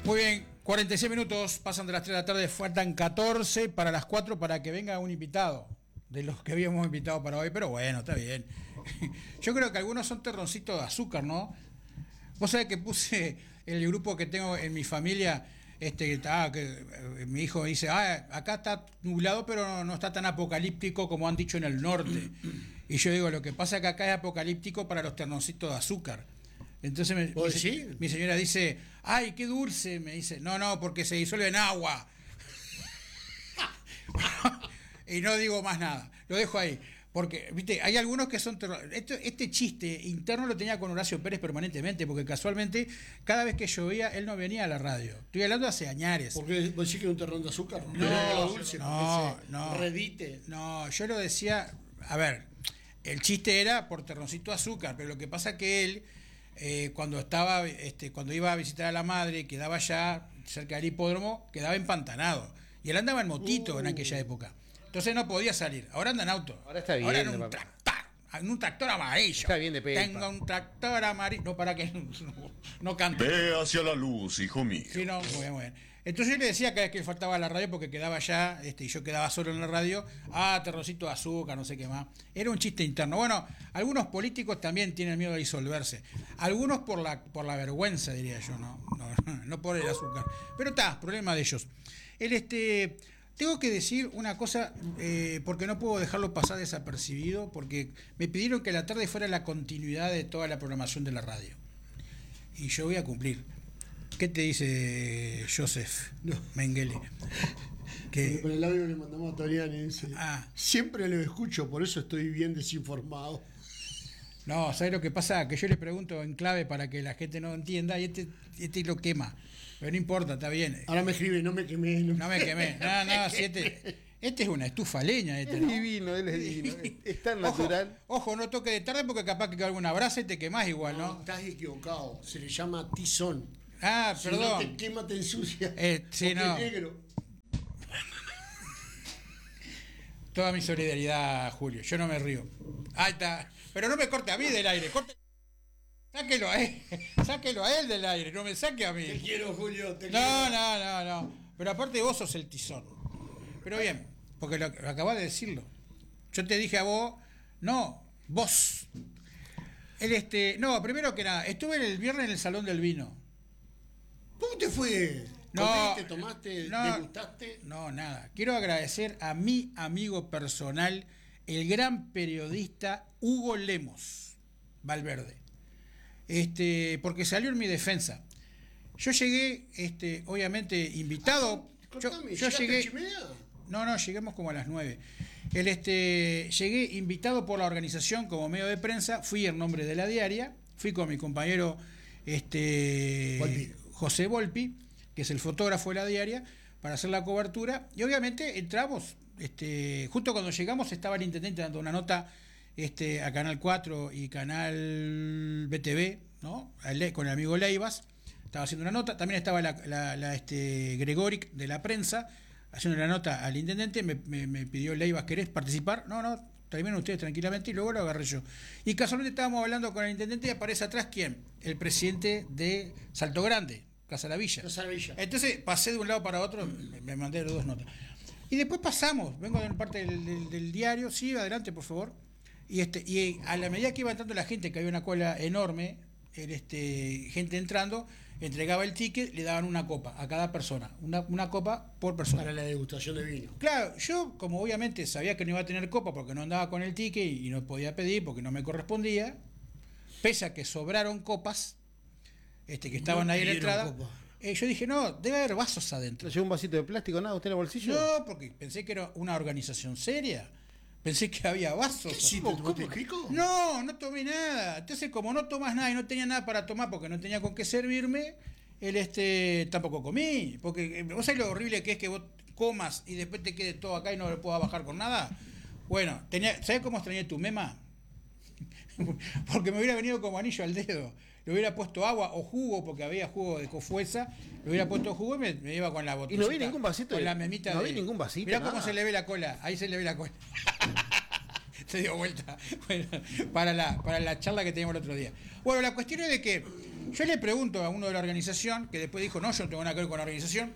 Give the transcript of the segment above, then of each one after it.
Muy bien, 46 minutos, pasan de las 3 de la tarde, faltan 14 para las 4 para que venga un invitado, de los que habíamos invitado para hoy, pero bueno, está bien. Yo creo que algunos son terroncitos de azúcar, ¿no? Vos sabés que puse el grupo que tengo en mi familia, mi hijo dice, acá está nublado, pero no está tan apocalíptico como han dicho en el norte. Y yo digo, lo que pasa es que acá es apocalíptico para los terroncitos de azúcar. Entonces mi señora dice, ¡ay, qué dulce! Me dice, no, porque se disuelve en agua. Y no digo más nada, lo dejo ahí. Porque, viste, hay algunos que son este chiste interno lo tenía con Horacio Pérez permanentemente, porque casualmente, cada vez que llovía, él no venía a la radio. Estoy hablando hace añares. ¿Porque vos decís que es un terrón de azúcar? No. Redite. No, yo lo decía, a ver, el chiste era por terroncito de azúcar, pero lo que pasa que él, cuando iba a visitar a la madre, quedaba allá cerca del hipódromo, quedaba empantanado. Y él andaba en motito en aquella época. Entonces no podía salir. Ahora anda en auto. Ahora está bien. Ahora en un tractor amarillo. Está bien de pepa. Tengo un tractor amarillo. No, para que no cante. Ve hacia la luz, hijo mío. Sí, no, muy bien. Entonces yo le decía cada vez que él faltaba a la radio porque quedaba allá, y yo quedaba solo en la radio, terrocito de azúcar, no sé qué más. Era un chiste interno. Bueno, algunos políticos también tienen miedo de disolverse. Algunos por la vergüenza, diría yo, no por el azúcar. Pero problema de ellos. Tengo que decir una cosa, porque no puedo dejarlo pasar desapercibido, porque me pidieron que la tarde fuera la continuidad de toda la programación de la radio. Y yo voy a cumplir. ¿Qué te dice Joseph Mengele? Con el audio que mandamos a Toriani dice, siempre lo escucho, por eso estoy bien desinformado. No, ¿sabes lo que pasa? Que yo le pregunto en clave para que la gente no entienda y este lo quema. Pero no importa, está bien. Ahora me escribe, no me quemé. No me quemé. No, si este es una estufa leña. Es divino, él es divino. Es tan natural. Ojo, no toque de tarde porque capaz que alguna brasa y te quemás igual, ¿no? Estás equivocado. Se le llama tizón. Perdón. Si no te quema, te ensucia. Sí, no. Es negro. Toda mi solidaridad, Julio. Yo no me río. Ahí está. Pero no me corte a mí del aire. Sáquelo a él. Sáquelo a él del aire. No me saque a mí. Te quiero, Julio. No. Pero aparte vos sos el tizón. Pero bien, porque lo acabás de decirlo. Yo te dije a vos, vos. Primero que nada, estuve el viernes en el Salón del Vino. ¿Cómo te fue? ¿Comiste, tomaste, degustaste? No, nada. Quiero agradecer a mi amigo personal, el gran periodista Hugo Lemos Valverde. Porque salió en mi defensa. Yo llegué, obviamente, invitado. Yo llegué. No, llegamos como a las 9. Llegué invitado por la organización como medio de prensa, fui en nombre de la diaria, fui con mi compañero José Volpi, que es el fotógrafo de la diaria, para hacer la cobertura, y obviamente entramos, justo cuando llegamos estaba el intendente dando una nota a Canal 4 y Canal BTV, ¿no? Con el amigo Leivas, estaba haciendo una nota, también estaba la Gregoric de la prensa, haciendo la nota al intendente, me pidió Leivas, ¿querés participar? No, terminan ustedes tranquilamente, y luego lo agarré yo. Y casualmente estábamos hablando con el intendente y aparece atrás, ¿quién? El presidente de Salto Grande, Casalavilla. Entonces pasé de un lado para otro, me mandé las 2 notas. Y después pasamos, vengo de parte del diario, sí, adelante por favor. Y a la medida que iba entrando la gente, que había una cola enorme, gente entrando, entregaba el ticket, le daban una copa a cada persona, una copa por persona. Para la degustación de vino. Claro, yo como obviamente sabía que no iba a tener copa porque no andaba con el ticket y no podía pedir porque no me correspondía, pese a que sobraron copas, que estaban ahí en la entrada, yo dije, no, debe haber vasos adentro. ¿Llevó un vasito de plástico, nada, usted en el bolsillo? No, porque pensé que era una organización seria. Pensé que había vasos. ¿Qué hiciste? ¿Tomaste crico? No tomé nada. Entonces, como no tomas nada y no tenía nada para tomar porque no tenía con qué servirme, tampoco comí. Porque vos sabés lo horrible que es que vos comas y después te quede todo acá y no lo puedas bajar con nada. Bueno, ¿sabés cómo extrañé tu mema? Porque me hubiera venido como anillo al dedo. Le hubiera puesto agua o jugo, porque había jugo de cofuesa, le hubiera puesto jugo y me iba con la botella. ¿Y no vi ningún vasito? Con la memita no vi ningún vasito. Mirá cómo se le ve la cola, ahí se le ve la cola. Se dio vuelta. Bueno, para la charla que teníamos el otro día. Bueno, la cuestión es de que Yo le pregunto a uno de la organización, que después dijo, no, yo no tengo nada que ver con la organización.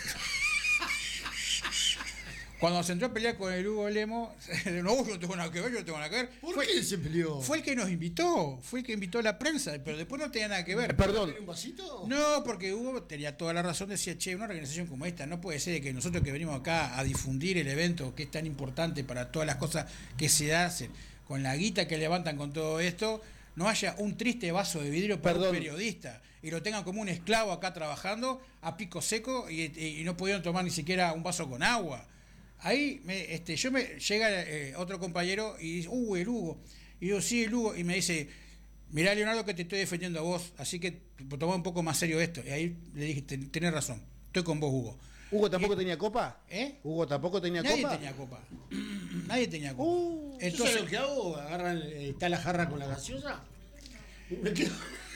Cuando se entró a pelear con el Hugo Lemo, no, yo no tengo nada que ver, yo no tengo nada que ver. ¿Por qué se peleó? Fue el que nos invitó, fue el que invitó a la prensa, pero después no tenía nada que ver. Perdón. ¿Un vasito? No, porque Hugo tenía toda la razón, decía, che, una organización como esta, no puede ser que nosotros que venimos acá a difundir el evento, que es tan importante para todas las cosas que se hacen, con la guita que levantan con todo esto, no haya un triste vaso de vidrio para un periodista y lo tengan como un esclavo acá trabajando a pico seco y no pudieron tomar ni siquiera un vaso con agua. Ahí llega otro compañero y dice, el Hugo. Y yo, sí, el Hugo. Y me dice, mirá, Leonardo, que te estoy defendiendo a vos, así que toma un poco más serio esto. Y ahí le dije, tenés razón, estoy con vos, Hugo. ¿Hugo tampoco tenía copa? ¿Hugo tampoco tenía Nadie copa? tenía copa. Nadie tenía copa. Entonces, ¿sabes lo que hago? Agarran, está la jarra con la gaseosa. Me quedo...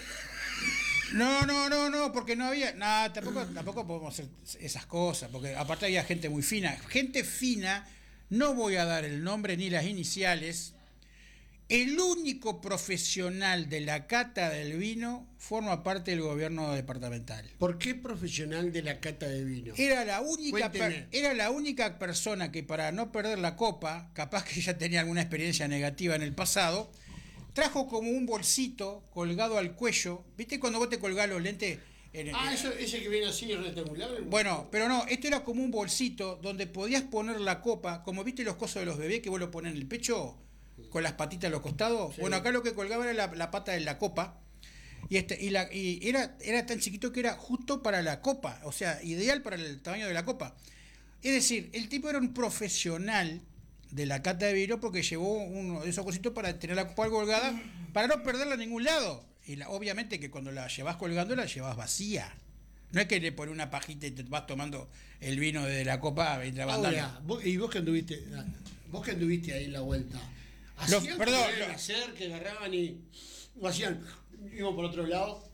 No, porque no había nada, tampoco podemos hacer esas cosas, porque aparte había gente muy fina. Gente fina, no voy a dar el nombre ni las iniciales. El único profesional de la cata del vino forma parte del gobierno departamental. ¿Por qué profesional de la cata de vino? Era la única persona que, para no perder la copa, capaz que ya tenía alguna experiencia negativa en el pasado, trajo como un bolsito colgado al cuello. ¿Viste cuando vos te colgás los lentes? Ese que viene así rectangular. Bueno, pero no, esto era como un bolsito donde podías poner la copa, como viste los cosos de los bebés que vos lo pones en el pecho, con las patitas a los costados. Sí. Bueno, acá lo que colgaba era la pata de la copa. Y era tan chiquito que era justo para la copa, o sea, ideal para el tamaño de la copa. Es decir, el tipo era un profesional de la cata de vino porque llevó uno de esos cositos para tener la copa colgada, para no perderla a ningún lado. Y obviamente que cuando la llevas colgando, la llevas vacía. No es que le pones una pajita y te vas tomando el vino de la copa. Ahora, y vos que anduviste ahí en la vuelta, ¿hacían que agarraban y o hacían, iban por otro lado?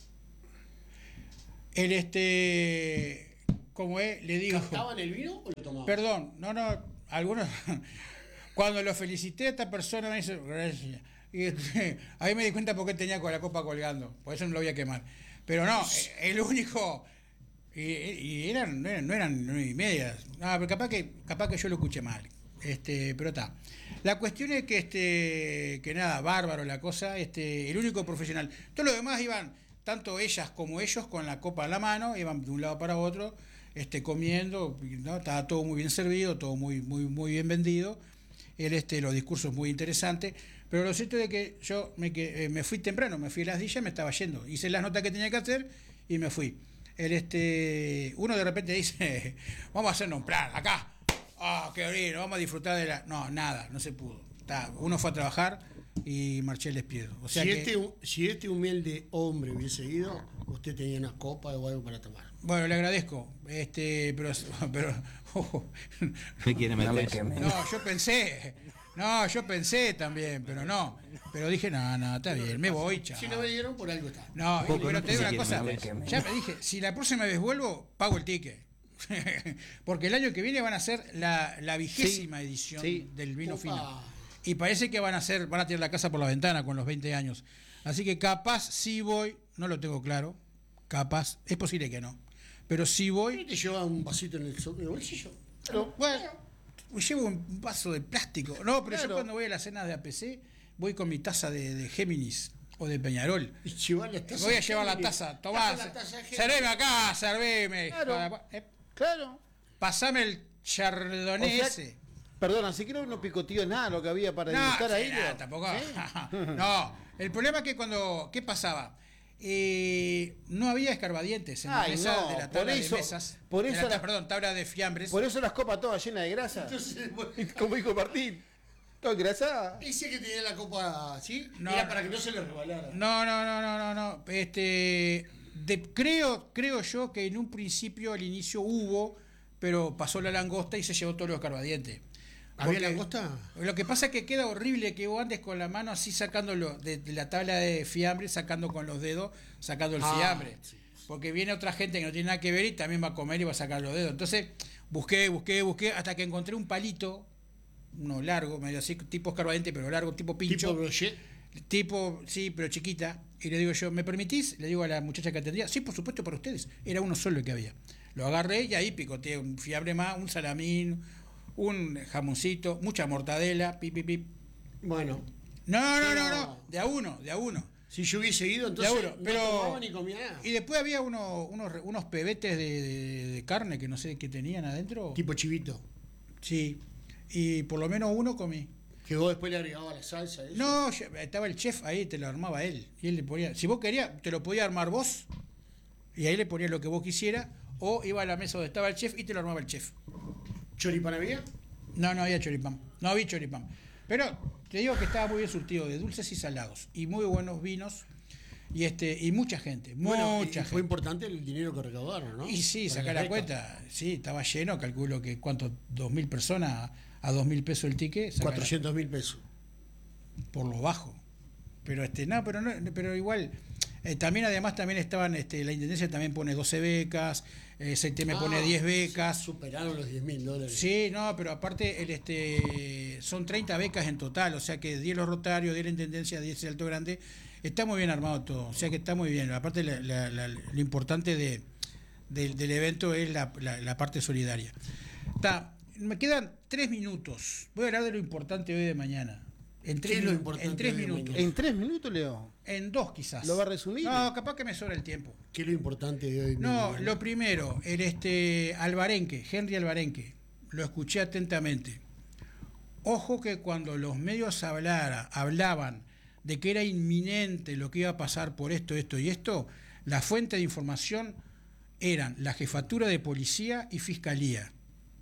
Como es, le digo. ¿Captaban el vino o lo tomaban? Perdón, no, algunos. Cuando lo felicité a esta persona me dice, gracias. Y ahí me di cuenta por qué tenía con la copa colgando, por eso no lo voy a quemar. Pero no, el único. Y no eran 9:30. No, pero capaz que yo lo escuché mal. Pero está. La cuestión es que nada, bárbaro la cosa, el único profesional. Todos los demás iban, tanto ellas como ellos, con la copa en la mano, iban de un lado para otro, comiendo, ¿no? Estaba todo muy bien servido, todo muy, muy, muy bien vendido. Los discursos muy interesantes, pero lo cierto es que yo me fui temprano, me fui a las 10 y me estaba yendo. Hice las notas que tenía que hacer y me fui. Uno de repente dice, vamos a hacernos un plan acá. Qué bien, vamos a disfrutar de la... No, nada, no se pudo. Uno fue a trabajar y marché el despido. O sea si este humilde hombre hubiese ido, usted tenía una copa o algo para tomar. Bueno, le agradezco, pero ¿Me quiere meter? No, yo pensé también, pero no. Pero dije, no, está bien, me voy, chaval. Si no me dieron, por algo está. No, pero te digo una cosa, ya me dije, si la próxima vez vuelvo, pago el ticket. Porque el año que viene van a ser la 20ª edición del vino fino. Y parece que van a tirar la casa por la ventana con los 20 años. Así que capaz sí voy, no lo tengo claro, capaz, es posible que no. Pero sí voy. ¿Te lleva un vasito en el bolsillo? Pero, bueno, llevo un vaso de plástico. No, pero yo cuando voy a la cena de APC, voy con mi taza de Géminis o de Peñarol. Voy a llevar la taza. Tomá, serveme acá, serveme. Claro. Pasame el chardonnay ese. Perdona, si quiero no picoteó nada lo que había para disfrutar ahí. No, tampoco. No, el problema es que ¿qué pasaba? No había escarbadientes en la mesa de la tabla de mesas. Tabla de fiambres. Por eso las copas todas llenas de grasa. Entonces, como dijo Martín, toda engrasada. Dice que tenía la copa así, era para que no se le rebalara. No. Creo yo que en un principio al inicio hubo, pero pasó la langosta y se llevó todos los escarbadientes. ¿Había langosta? Lo que pasa es que queda horrible que vos andes con la mano así sacándolo de la tabla de fiambre, sacando con los dedos, sacando el fiambre. Sí. Porque viene otra gente que no tiene nada que ver y también va a comer y va a sacar los dedos. Entonces busqué hasta que encontré un palito, uno largo, medio así, tipo escarbadiente, pero largo, tipo pincho. ¿Tipo brochet? Tipo, sí, pero chiquita. Y le digo yo, ¿me permitís? Le digo a la muchacha que atendía, sí, por supuesto, para ustedes. Era uno solo el que había. Lo agarré y ahí picoteé un fiambre más, un salamín, un jamoncito, mucha mortadela, pip, pip, pip. Bueno. No. De a uno. Si yo hubiese ido, entonces pero, no tomaba ni comía nada. Y después había unos pebetes de carne que no sé qué tenían adentro. Tipo chivito. Sí. Y por lo menos uno comí. Que vos después le agregabas la salsa. ¿Eso? No, estaba el chef ahí, te lo armaba él. Y él le ponía, si vos querías, te lo podía armar vos. Y ahí le ponías lo que vos quisieras. O iba a la mesa donde estaba el chef y te lo armaba el chef. ¿Choripán había? No había choripán. No había choripán. Pero te digo que estaba muy bien surtido de dulces y salados. Y muy buenos vinos. Y mucha gente. Mucha gente. Fue importante el dinero que recaudaron, ¿no? Y sí, sacar la cuenta. Sí, estaba lleno. Calculo que ¿cuánto? 2.000 personas a 2.000 pesos el ticket. 400.000 pesos. Por lo bajo. Pero pero igual. También estaban, la Intendencia también pone 12 becas, CTM pone 10 becas. Superaron los $10.000. Sí, no, pero aparte son 30 becas en total, o sea que 10 los Rotarios, 10 la Intendencia, 10 el Alto Grande. Está muy bien armado todo, o sea que está muy bien. Aparte lo importante del evento es la parte solidaria. Me quedan 3 minutos. Voy a hablar de lo importante hoy de mañana. ¿Qué es lo importante? En 3 minutos. ¿En 3 minutos, Leo? En 2 quizás. ¿Lo va a resumir? No, capaz que me sobra el tiempo. ¿Qué es lo importante de hoy? No, lo primero, Alvarenque, Henry Alvarenque, lo escuché atentamente. Ojo que cuando los medios hablaban de que era inminente lo que iba a pasar por esto y esto, la fuente de información eran la Jefatura de Policía y Fiscalía.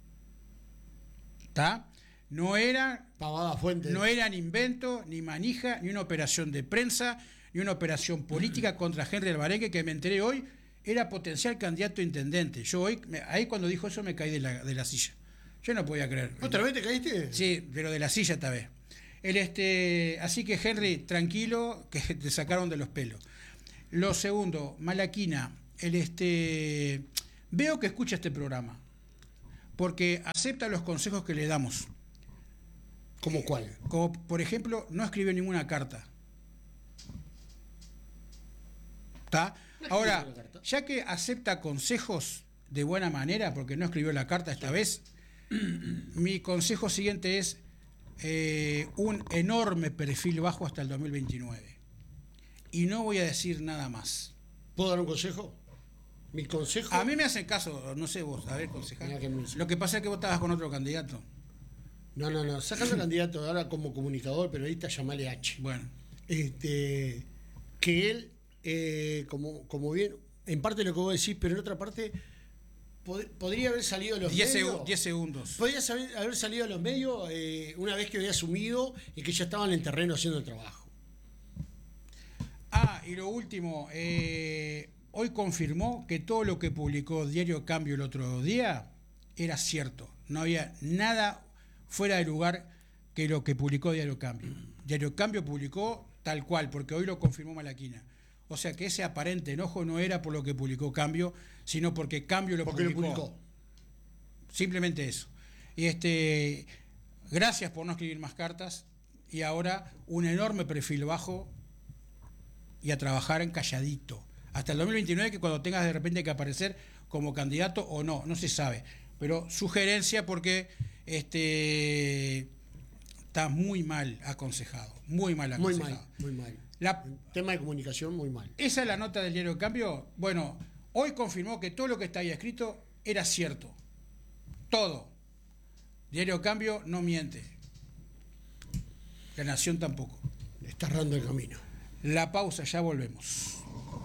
¿Está? No era ni invento, ni manija, ni una operación de prensa, ni una operación política contra Henry Alvarenque, que me enteré hoy, era potencial candidato a intendente. Yo hoy, ahí cuando dijo eso me caí de la silla. Yo no podía creer. ¿Otra vez te caíste? Sí, pero de la silla esta vez. Así que Henry, tranquilo, que te sacaron de los pelos. Lo segundo, Malaquina, veo que escucha este programa, porque acepta los consejos que le damos. ¿Cómo cuál? Como por ejemplo, no escribió ninguna carta. ¿Está? Ahora, ya que acepta consejos de buena manera, porque no escribió la carta esta vez, mi consejo siguiente es un enorme perfil bajo hasta el 2029. Y no voy a decir nada más. ¿Puedo dar un consejo? Mi consejo... A mí me hacen caso, no sé vos, a ver, concejal. Lo que pasa es que vos estabas con otro candidato. No, sacando al candidato ahora como comunicador, periodista, llamale H. Bueno. Que él, como bien, en parte lo que vos decís, pero en otra parte, podría haber salido a los medios. 10 segundos. Podría haber salido a los medios una vez que había asumido y que ya estaban en el terreno haciendo el trabajo. Y lo último, hoy confirmó que todo lo que publicó Diario Cambio el otro día era cierto. No había nada fuera de lugar que lo que publicó Diario Cambio. Diario Cambio publicó tal cual, porque hoy lo confirmó Malaquina. O sea que ese aparente enojo no era por lo que publicó Cambio, sino porque Cambio lo publicó. Simplemente eso. Y gracias por no escribir más cartas, y ahora un enorme perfil bajo y a trabajar en calladito. Hasta el 2029, que cuando tengas de repente que aparecer como candidato o no se sabe. Pero sugerencia porque está muy mal aconsejado. Muy mal aconsejado. Muy mal. Tema de comunicación, muy mal. Esa es la nota del Diario Cambio. Bueno, hoy confirmó que todo lo que está ahí escrito era cierto. Todo. Diario Cambio no miente. La Nación tampoco. Está errando el camino. La pausa, ya volvemos.